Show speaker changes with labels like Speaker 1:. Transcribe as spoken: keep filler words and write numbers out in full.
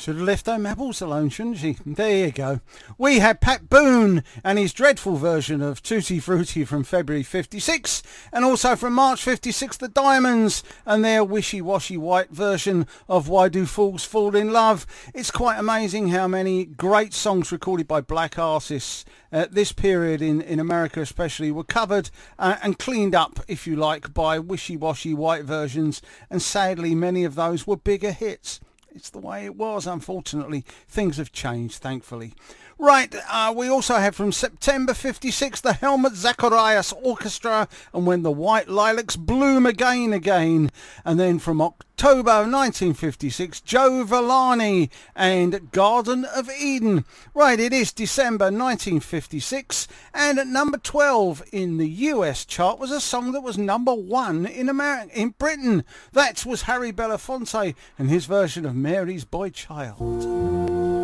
Speaker 1: Should have left them apples alone, shouldn't she? There you go. We had Pat Boone and his dreadful version of Tutti Frutti from February fifty-six, and also from March fifty-six, the Diamonds and their wishy-washy white version of Why Do Fools Fall in Love. It's quite amazing how many great songs recorded by black artists at this period in, in America especially were covered uh, and cleaned up, if you like, by wishy-washy white versions, and sadly many of those were bigger hits. It's the way it was, unfortunately. Things have changed, thankfully. Right, uh, we also have from September fifty-six the Helmut Zacharias Orchestra and When the White Lilacs Bloom Again Again. And then from October nineteen fifty-six, Joe Villani and Garden of Eden. Right, it is December nineteen fifty-six, and at number twelve in the U S chart was a song that was number one in America, in Britain. That was Harry Belafonte and his version of Mary's Boy Child.